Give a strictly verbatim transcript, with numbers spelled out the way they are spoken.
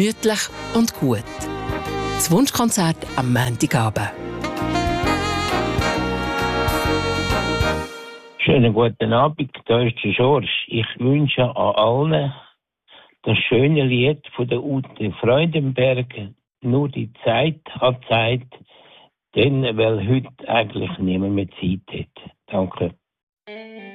gemütlich und gut. Das Wunschkonzert am Montagabend. Schönen guten Abend, da ist der Schorsch. Ich wünsche an allen das schöne Lied von der Ute Freudenberg, «Nur die Zeit hat Zeit», denn weil heute eigentlich niemand mehr Zeit hat. Danke.